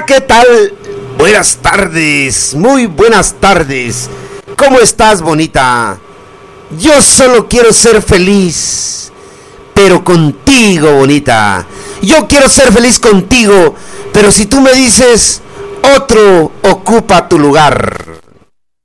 ¿qué tal? Buenas tardes, muy buenas tardes. ¿Cómo estás, bonita? Yo solo quiero ser feliz, pero contigo, bonita. Yo quiero ser feliz contigo, pero si tú me dices, otro ocupa tu lugar.